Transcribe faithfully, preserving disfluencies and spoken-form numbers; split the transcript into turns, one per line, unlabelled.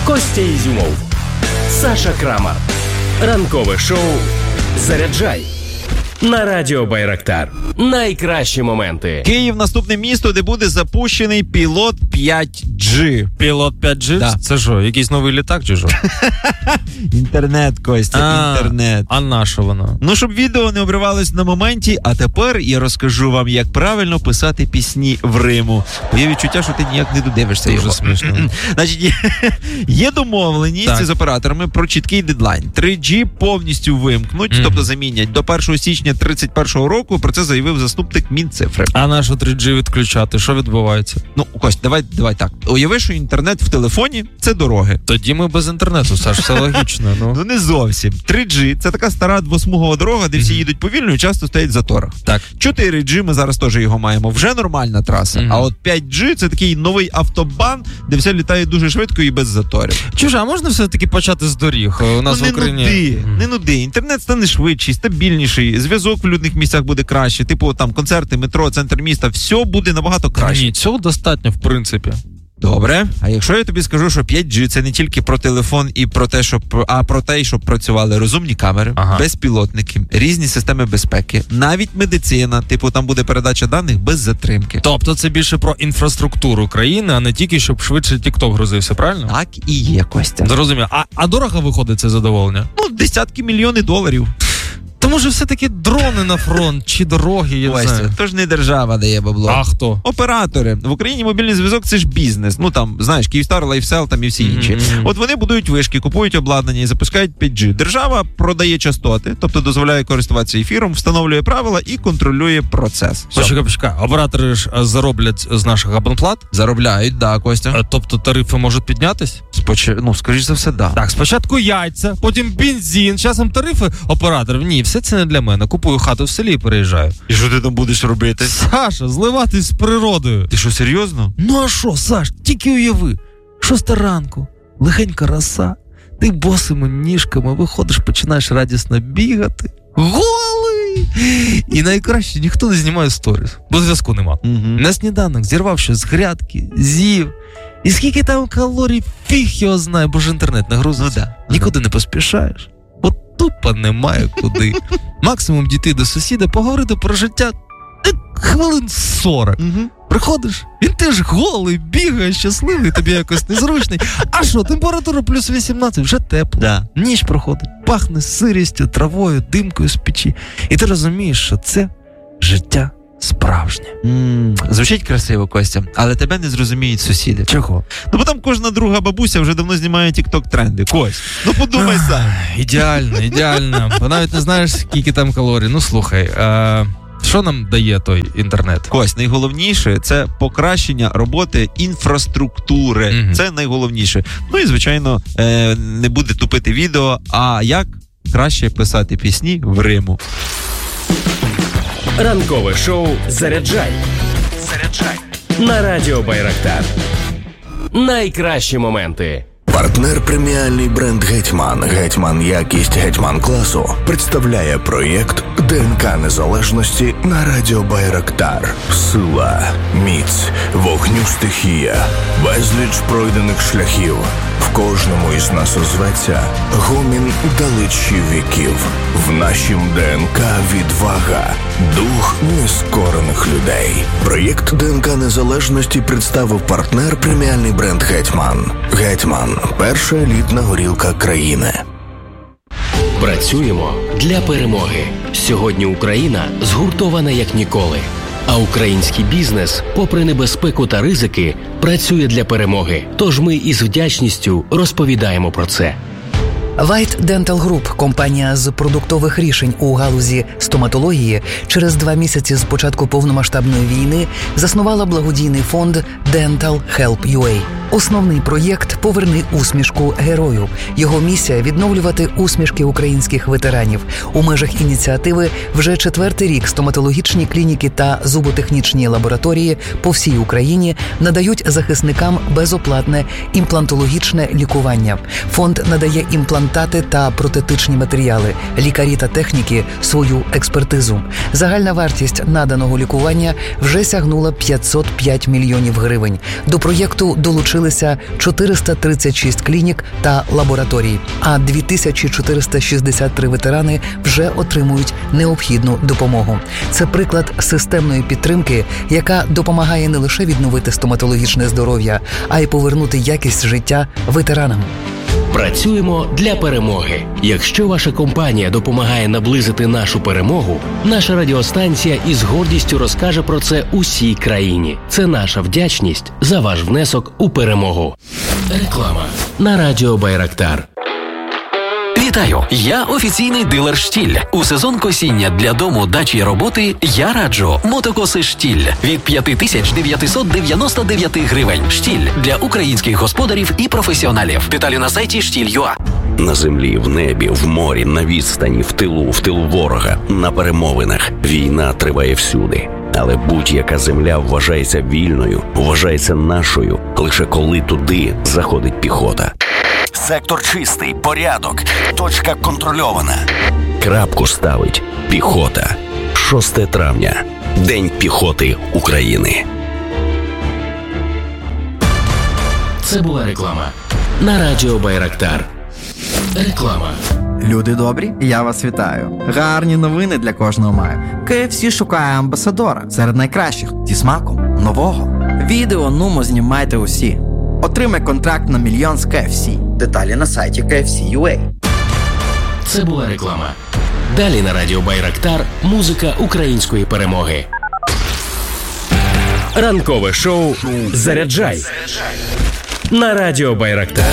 Костя Ізюмов, Саша Крамар. Ранкове шоу «Заряджай» на Радіо Байрактар. Найкращі моменти.
Київ – наступне місто, де буде запущений пілот п'ять джі.
Пілот п'ять джі?
Да.
Це що, якийсь новий літак чи що?
Інтернет, Костя,
а,
інтернет.
А на що воно?
Ну, щоб відео не обривалось на моменті, а тепер я розкажу вам, як правильно писати пісні в риму. Бо є відчуття, що ти ніяк не додивишся
Дуже
його.
смішно.
Значить, є, є домовленість
так.
з операторами про чіткий дедлайн. три джі повністю вимкнуть, mm. тобто замінять до першого січня тридцять першого року. Про це заявив заступник Мінцифри.
А на що три джі відключати? Що відбувається?
Ну, Кость, давай, давай так. Уяви, що інтернет в телефоні – це дороги.
Тоді ми без інтернету, Саш, все логічно. Ну.
Ну, не зовсім. три джі – це така стара двосмугова дорога, де всі mm-hmm. їдуть повільно і часто стоять в заторах.
Так.
чотири джі ми зараз теж його маємо. Вже нормальна траса. Mm-hmm. А от п'ять джі – це такий новий автобан, де все літає дуже швидко і без заторів.
Чуже, а можна все-таки почати з доріг? У нас
ну,
в Україні...
Не нуди, mm-hmm. не нуди. Інтернет стане швидший, стабільніший, зв'язок в людних місцях буде краще. Типу там концерти, метро, центр міста. Все буде набагато краще.
Ні, цього достатньо, в принципі.
Добре. А якщо я тобі скажу, що п'ять джі – це не тільки про телефон і про те, щоб, а про те, щоб працювали розумні камери, ага. безпілотники, різні системи безпеки, навіть медицина, типу там буде передача даних без затримки.
Тобто це більше про інфраструктуру країни, а не тільки, щоб швидше TikTok грузився, правильно?
Так і є, Костя.
Зрозумів. А, а дорого виходить це задоволення?
Ну, десятки мільйонів доларів.
То може все-таки дрони на фронт чи дороги, я не знаю.
То ж не держава дає бабло.
А хто?
Оператори. В Україні мобільний зв'язок – це ж бізнес. Ну там, знаєш, Київстар, Лайфсел там і всі інші. Mm-hmm. От вони будують вишки, купують обладнання і запускають п'ять джі. Держава продає частоти, тобто дозволяє користуватися ефіром, встановлює правила і контролює процес.
Почекай, почекай. Оператори ж зароблять з наших абонплат?
Заробляють, да, Костя.
А, тобто тарифи можуть піднятись?
Споч... Ну, скоріш за все, да.
Так, спочатку яйця, потім бензин, часом тарифи операторів. Ні, все це не для мене. Купую хату в селі і переїжджаю.
І що ти там будеш робити?
Саша, зливатись з природою.
Ти що, серйозно?
Ну а що, Саш, тільки уяви. Шоста ранку, легенька роса, ти босими ніжками виходиш, починаєш радісно бігати. Голий! І найкраще, ніхто не знімає сторіс, бо зв'язку нема.
Угу.
На сніданок зірвав щось з грядки, з'їв. І скільки там калорій, фіг його знає, бо ж інтернет не грузиться.
Ну, да.
Нікуди не поспішаєш. От тупо немає куди. Максимум дійти до сусіда, поговорити про життя хвилин сорок.
Угу.
Приходиш, він теж голий, бігає, щасливий, тобі якось незручний. А що, температура плюс вісімнадцять, вже тепло.
Да.
Ніч проходить, пахне сирістю, травою, димкою з печі. І ти розумієш, що це життя справжнє.
Mm, звучить красиво, Костя, але тебе не зрозуміють сусіди.
Чого?
Ну, бо там кожна друга бабуся вже давно знімає тік-ток-тренди. Кость, ну подумай сам.
Ідеально, ідеально. Бо навіть не знаєш, скільки там калорій. Ну, слухай, а... що нам дає той інтернет?
Кость, найголовніше – це покращення роботи інфраструктури. Mm-hmm. Це найголовніше. Ну і, звичайно, е- не буде тупити відео, а як краще писати пісні в риму.
Ранкове шоу «Заряджай». Заряджай. На Радіо Байрактар. Найкращі моменти.
Партнер преміальний бренд «Гетьман». «Гетьман» якість «Гетьман» класу представляє проєкт ДНК Незалежності на Радіо Байрактар. Сила, міць, вогню стихія, безліч пройдених шляхів. В кожному із нас озветься гомін далечі віків. В нашім ДНК відвага, дух нескорених людей. Проєкт ДНК Незалежності представив партнер преміальний бренд «Гетьман». «Гетьман» – перша елітна горілка країни.
Працюємо для перемоги. Сьогодні Україна згуртована як ніколи. А український бізнес, попри небезпеку та ризики, працює для перемоги. Тож ми із вдячністю розповідаємо про це.
White Dental Group – компанія з продуктових рішень у галузі стоматології, через два місяці з початку повномасштабної війни заснувала благодійний фонд Dental Help ю ей. Основний проєкт «Поверни усмішку герою». Його місія – відновлювати усмішки українських ветеранів. У межах ініціативи вже четвертий рік стоматологічні клініки та зуботехнічні лабораторії по всій Україні надають захисникам безоплатне імплантологічне лікування. Фонд надає імплантологічне імплантати та протетичні матеріали, лікарі та техніки – свою експертизу. Загальна вартість наданого лікування вже сягнула п'ятсот п'ять мільйонів гривень. До проєкту долучилися чотириста тридцять шість клінік та лабораторій, а дві тисячі чотириста шістдесят три ветерани вже отримують необхідну допомогу. Це приклад системної підтримки, яка допомагає не лише відновити стоматологічне здоров'я, а й повернути якість життя ветеранам.
Працюємо для перемоги. Якщо ваша компанія допомагає наблизити нашу перемогу, наша радіостанція із гордістю розкаже про це усій країні. Це наша вдячність за ваш внесок у перемогу. Реклама на радіо Байрактар.
Вітаю! Я офіційний дилер «Штіль». У сезон косіння для дому, дачі й роботи я раджу мотокоси «Штіль» від п'ять тисяч дев'ятсот дев'яносто дев'ять гривень. «Штіль» для українських господарів і професіоналів. Деталі на сайті штіль крапка ю а.
На землі, в небі, в морі, на відстані, в тилу, в тилу ворога, на перемовинах. Війна триває всюди. Але будь-яка земля вважається вільною, вважається нашою, лише коли туди заходить піхота. Сектор чистий, порядок, точка контрольована. Крапку ставить піхота. шостого травня. День піхоти України.
Це була реклама на радіо Байрактар. Реклама.
Люди добрі, я вас вітаю. Гарні новини для кожного маю. кей еф сі шукає амбасадора серед найкращих, зі смаком нового. Відео нумо знімайте усі. Отримай контракт на мільйон з кей еф сі. Деталі на сайті кей еф сі крапка ю а.
Це була реклама. Далі на радіо Байрактар музика української перемоги. Ранкове шоу «Заряджай» на радіо Байрактар.